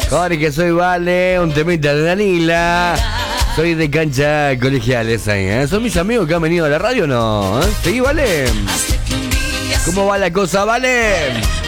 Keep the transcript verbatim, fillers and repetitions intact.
Jorge, soy Vale, un temita de Danila. Soy de cancha colegiales ahí, ¿eh? ¿Son mis amigos que han venido a la radio o no? ¿Eh? ¿Sí, Vale? ¿Cómo va la cosa, Vale?